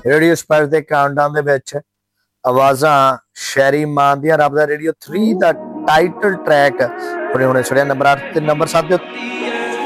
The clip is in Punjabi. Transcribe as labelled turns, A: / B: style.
A: ਰੇਡੀਓ ਸਪੈਸ਼ਲ ਦੇ ਕਾਊਂਟਡਾਊਨ ਦੇ ਵਿੱਚ ਆਵਾਜ਼ਾਂ ਸ਼ੈਰੀ ਮਾਨ ਦੀਆਂ, ਰੱਬ ਦਾ ਰੇਡੀਓ 3 ਦਾ ਟਾਈਟਲ ਟਰੈਕ ਹੁਣੇ ਸੁਣਿਆ ਨੰਬਰ 8 ਤੇ ਨੰਬਰ 7 ਦੇ